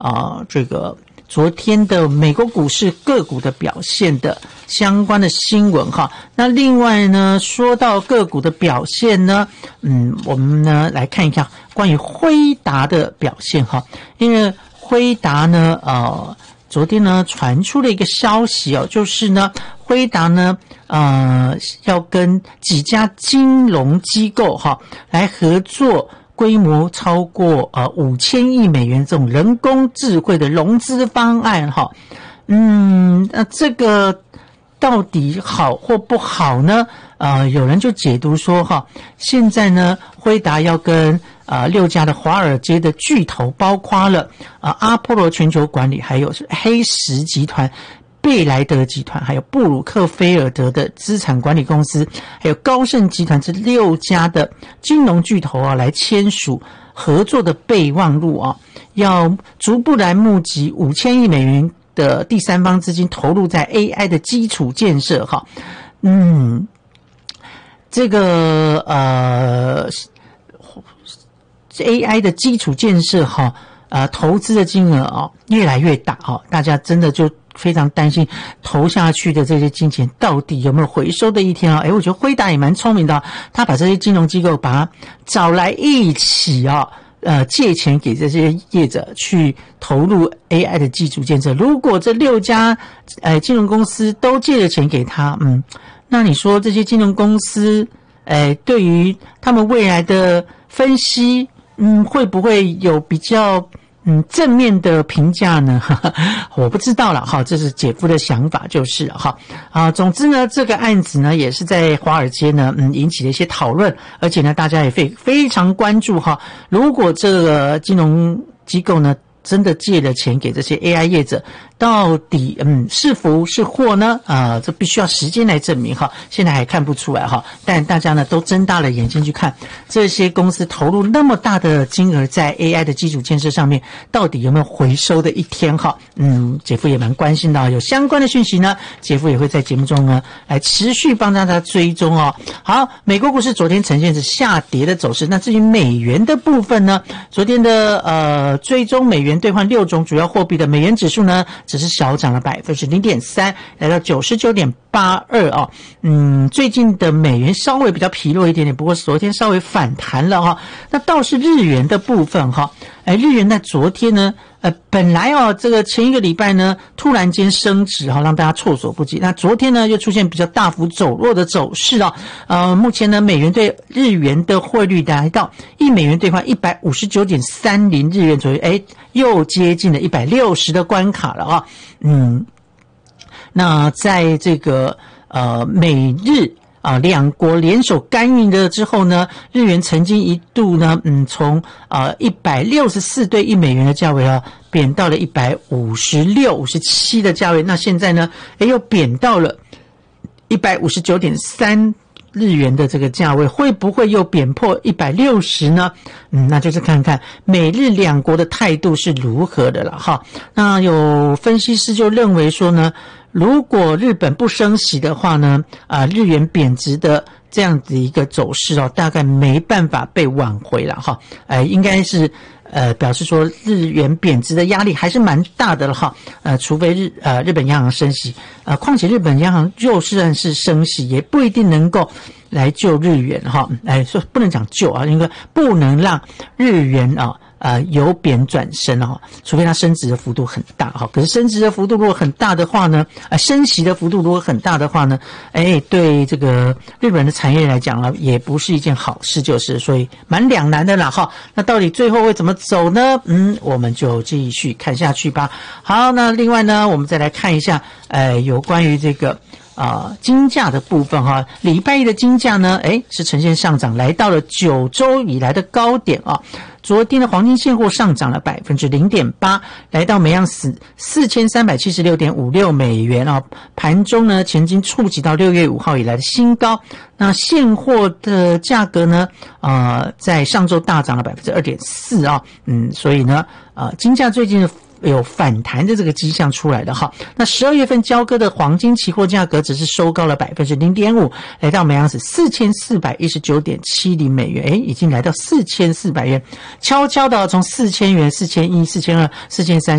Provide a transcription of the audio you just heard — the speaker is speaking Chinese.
这个昨天的美国股市个股的表现的相关的新闻哈。那另外呢，说到个股的表现呢，我们呢来看一看关于辉达的表现哈。因为辉达呢，昨天呢传出了一个消息哦，就是呢辉达呢要跟几家金融机构哈来合作。规模超过5000亿美元这种人工智慧的融资方案哈，那这个到底好或不好呢？有人就解读说哈，现在呢辉达要跟6家的华尔街的巨头，包括了阿波罗全球管理，还有黑石集团。贝莱德集团，还有布鲁克菲尔德的资产管理公司，还有高盛集团这6家的金融巨头来签署合作的备忘录要逐步来募集5000亿美元的第三方资金，投入在 AI 的基础建设哈。这个AI 的基础建设哈，投资的金额越来越大大家真的就非常担心投下去的这些金钱到底有没有回收的一天我觉得辉达也蛮聪明的他把这些金融机构把它找来一起借钱给这些业者去投入 AI 的基础建设。如果这6家金融公司都借了钱给他，那你说这些金融公司对于他们未来的分析会不会有比较正面的评价呢？我不知道了哈，这是姐夫的想法就是哈总之呢，这个案子呢也是在华尔街呢引起了一些讨论，而且呢大家也非常关注哈，如果这个金融机构呢真的借了钱给这些 AI 业者，到底是福是祸呢？这必须要时间来证明哈，现在还看不出来哈。但大家呢都睁大了眼睛去看这些公司投入那么大的金额在 AI 的基础建设上面，到底有没有回收的一天哈？姐夫也蛮关心的有相关的讯息呢，姐夫也会在节目中呢来持续帮大家追踪好，美国股市昨天呈现是下跌的走势。那至于美元的部分呢，昨天的追踪美元兑换6种主要货币的美元指数呢，只是小涨了 0.3%， 来到 99.82 最近的美元稍微比较疲弱一点点，不过昨天稍微反弹了那倒是日元的部分日元在昨天呢本来这个前一个礼拜呢突然间升值让大家措手不及，那昨天呢又出现比较大幅走弱的走势目前呢美元对日元的汇率来到1美元兑换 159.30 日元左右，又接近了160的关卡了那在这个美日两国联手干预了之后呢，日元曾经一度呢从164对1美元的价位贬到了156、57的价位，那现在呢又贬到了 159.3日元的这个价位，会不会又贬破160呢？那就是看看美日两国的态度是如何的了那有分析师就认为说呢，如果日本不升息的话呢，日元贬值的这样子一个走势大概没办法被挽回了应该是表示说日元贬值的压力还是蛮大的了除非日本央行升息况且日本央行就算是升息也不一定能够来救日元说不能讲救应该不能让日元由贬转升除非它升值的幅度很大可是升值的幅度如果很大的话呢升息的幅度如果很大的话呢对这个日本的产业来讲也不是一件好事，就是所以蛮两难的啦那到底最后会怎么走呢？我们就继续看下去吧。好，那另外呢我们再来看一下有关于这个金价的部分礼拜一的金价呢是呈现上涨，来到了9周以来的高点昨天的黄金现货上涨了 0.8%， 来到每盎司 4376.56 美元盘中呢前金触及到6月5号以来的新高。那现货的价格呢在上周大涨了 2.4% 所以呢金价最近的有反弹的这个迹象出来的哈。那12月份交割的黄金期货价格只是收高了 0.5%， 来到每盎司 4419.70 美元，已经来到4400元，悄悄的从4000元、4100、4200、4300